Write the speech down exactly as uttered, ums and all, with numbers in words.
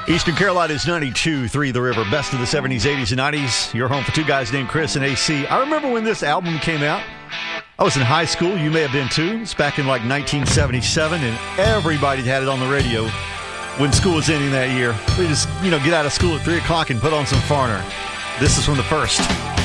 Eastern Carolina's ninety-two point three The River. Best of the seventies, eighties, and nineties. You're home for two guys named Chris and A C. I remember when this album came out. I was in high school. You may have been too. It's back in like nineteen seventy-seven, and everybody had it on the radio when school was ending that year. We just, you know, get out of school at three o'clock and put on some Foreigner. This is from the first.